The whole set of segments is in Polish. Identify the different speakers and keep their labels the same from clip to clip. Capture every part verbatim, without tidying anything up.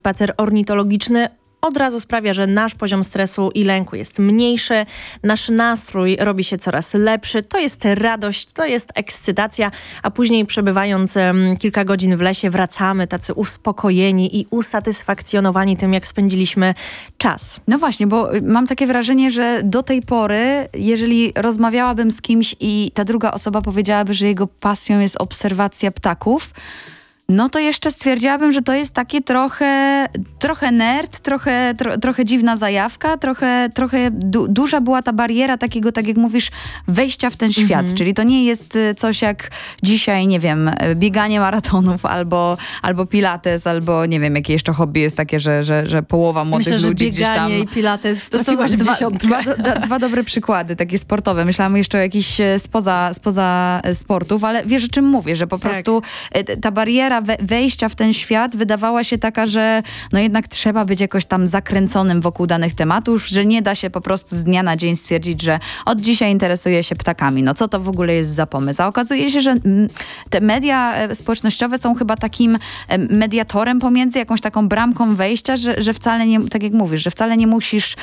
Speaker 1: Spacer ornitologiczny od razu sprawia, że nasz poziom stresu i lęku jest mniejszy, nasz nastrój robi się coraz lepszy, to jest radość, to jest ekscytacja, a później przebywając um, kilka godzin w lesie wracamy tacy uspokojeni i usatysfakcjonowani tym, jak spędziliśmy czas.
Speaker 2: No właśnie, bo mam takie wrażenie, że do tej pory, jeżeli rozmawiałabym z kimś i ta druga osoba powiedziałaby, że jego pasją jest obserwacja ptaków, no to jeszcze stwierdziłabym, że to jest takie trochę, trochę nerd, trochę, tro, trochę dziwna zajawka, trochę, trochę du, duża była ta bariera takiego, tak jak mówisz, wejścia w ten świat. Mhm. Czyli to nie jest coś jak dzisiaj, nie wiem, bieganie maratonów albo, albo pilates, albo nie wiem, jakie jeszcze hobby jest takie, że, że, że połowa młodych
Speaker 1: Myślę,
Speaker 2: ludzi
Speaker 1: że
Speaker 2: gdzieś tam...
Speaker 1: bieganie i pilates to, to
Speaker 2: dwa,
Speaker 1: dwa,
Speaker 2: dwa, dwa, dwa dobre przykłady, takie sportowe. Myślałam jeszcze o jakichś spoza, spoza sportów, ale wiesz, o czym mówię, że po
Speaker 1: tak.
Speaker 2: prostu ta bariera wejścia w ten świat wydawała się taka, że no jednak trzeba być jakoś tam zakręconym wokół danych tematów, że nie da się po prostu z dnia na dzień stwierdzić, że od dzisiaj interesuję się ptakami. No co to w ogóle jest za pomysł? A okazuje się, że te media społecznościowe są chyba takim mediatorem pomiędzy, jakąś taką bramką wejścia, że, że wcale nie, tak jak mówisz, że wcale nie musisz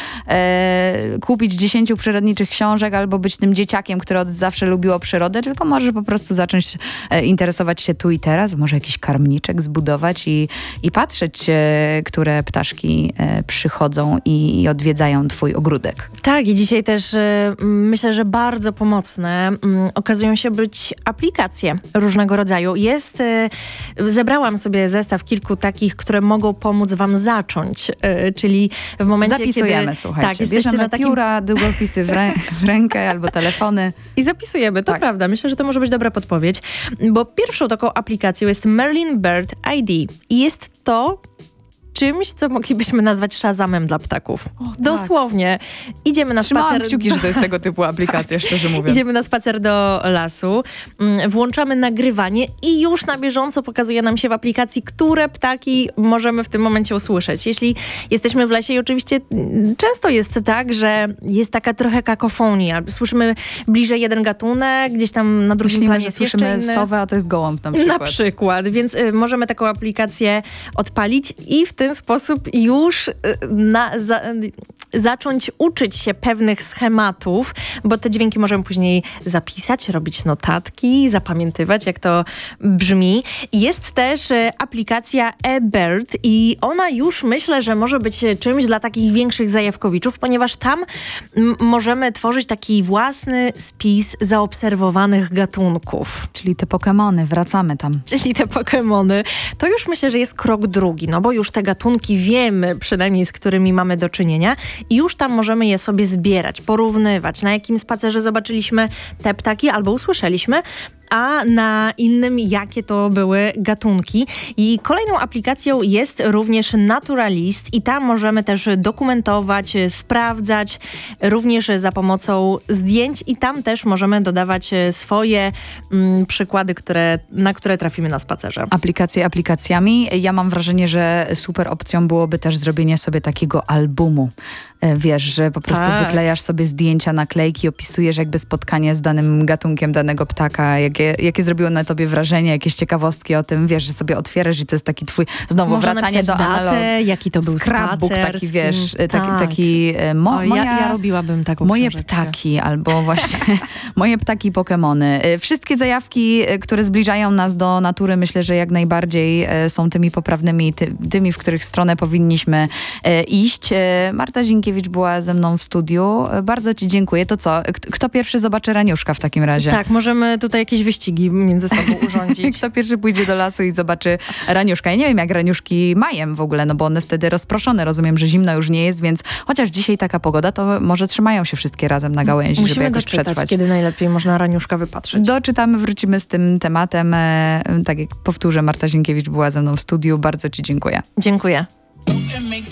Speaker 2: e, kupić dziesięciu przyrodniczych książek albo być tym dzieciakiem, który od zawsze lubiło przyrodę, tylko możesz po prostu zacząć e, interesować się tu i teraz, może jakiś karmniczek zbudować i, i patrzeć, e, które ptaszki e, przychodzą i, i odwiedzają twój ogródek.
Speaker 1: Tak, i dzisiaj też e, myślę, że bardzo pomocne m, okazują się być aplikacje różnego rodzaju. Jest, e, zebrałam sobie zestaw kilku takich, które mogą pomóc wam zacząć, e, czyli w momencie,
Speaker 2: zapisujemy,
Speaker 1: kiedy...
Speaker 2: słuchajcie.
Speaker 1: Tak, jesteście
Speaker 2: bierzemy
Speaker 1: na takim...
Speaker 2: pióra, długopisy w, rę w rękę albo telefony.
Speaker 1: I zapisujemy, to
Speaker 2: tak.
Speaker 1: prawda. Myślę, że to może być dobra podpowiedź, bo pierwszą taką aplikacją jest Merlin Bird I D i jest to czymś, co moglibyśmy nazwać Shazamem dla ptaków. O, tak. Dosłownie. Idziemy na
Speaker 2: Trzymałam
Speaker 1: spacer...
Speaker 2: kciuki, że to jest tego typu aplikacja, szczerze mówiąc.
Speaker 1: Idziemy na spacer do lasu, włączamy nagrywanie i już na bieżąco pokazuje nam się w aplikacji, które ptaki możemy w tym momencie usłyszeć. Jeśli jesteśmy w lesie i oczywiście często jest tak, że jest taka trochę kakofonia. Słyszymy bliżej jeden gatunek, gdzieś tam na drugim
Speaker 2: Myślimy,
Speaker 1: planie
Speaker 2: że
Speaker 1: jest
Speaker 2: słyszymy
Speaker 1: jeszcze inny.
Speaker 2: sowę, a to jest gołąb na przykład.
Speaker 1: Na przykład, więc y, możemy taką aplikację odpalić i w ten sposób już y, na, za, y, zacząć uczyć się pewnych schematów, bo te dźwięki możemy później zapisać, robić notatki, zapamiętywać, jak to brzmi. Jest też y, aplikacja eBird i ona już myślę, że może być czymś dla takich większych zajawkowiczów, ponieważ tam m, możemy tworzyć taki własny spis zaobserwowanych gatunków.
Speaker 2: Czyli te Pokemony, wracamy tam.
Speaker 1: Czyli te Pokemony. To już myślę, że jest krok drugi, no bo już te gatunki wiemy przynajmniej, z którymi mamy do czynienia i już tam możemy je sobie zbierać, porównywać, na jakim spacerze zobaczyliśmy te ptaki albo usłyszeliśmy, a na innym jakie to były gatunki. I kolejną aplikacją jest również Naturalist i tam możemy też dokumentować, sprawdzać, również za pomocą zdjęć i tam też możemy dodawać swoje mm, przykłady, które, na które trafimy na spacerze.
Speaker 2: Aplikacje aplikacjami. Ja mam wrażenie, że super opcją byłoby też zrobienie sobie takiego albumu. Wiesz, że po prostu tak. wyklejasz sobie zdjęcia, naklejki, opisujesz jakby spotkanie z danym gatunkiem danego ptaka, jakie, jakie zrobiło na tobie wrażenie, jakieś ciekawostki o tym, wiesz, że sobie otwierasz i to jest taki twój, znowu
Speaker 1: Można
Speaker 2: wracanie do analogii.
Speaker 1: Jaki to był
Speaker 2: scrapbook
Speaker 1: spacer,
Speaker 2: taki, wiesz,
Speaker 1: tak.
Speaker 2: taki, taki mo,
Speaker 1: o,
Speaker 2: moja,
Speaker 1: ja, ja robiłabym taką
Speaker 2: moje
Speaker 1: książeczkę.
Speaker 2: ptaki, albo właśnie moje ptaki Pokemony. Wszystkie zajawki, które zbliżają nas do natury, myślę, że jak najbardziej są tymi poprawnymi, ty, tymi, w których stronę powinniśmy iść. Marta Zinkiewicz była ze mną w studiu. Bardzo ci dziękuję. To co? Kto pierwszy zobaczy Raniuszka w takim razie?
Speaker 1: Tak, możemy tutaj jakieś wyścigi między sobą urządzić.
Speaker 2: Kto pierwszy pójdzie do lasu i zobaczy Raniuszka? Ja nie wiem, jak Raniuszki majem w ogóle, no bo one wtedy rozproszone. Rozumiem, że zimno już nie jest, więc chociaż dzisiaj taka pogoda, to może trzymają się wszystkie razem na gałęzi,
Speaker 1: Musimy
Speaker 2: żeby jakoś
Speaker 1: doczytać,
Speaker 2: przetrwać.
Speaker 1: kiedy najlepiej można Raniuszka wypatrzeć.
Speaker 2: Doczytamy, wrócimy z tym tematem. Tak jak powtórzę, Marta Zinkiewicz była ze mną w studiu. Bardzo ci dziękuję.
Speaker 1: Dziękuję.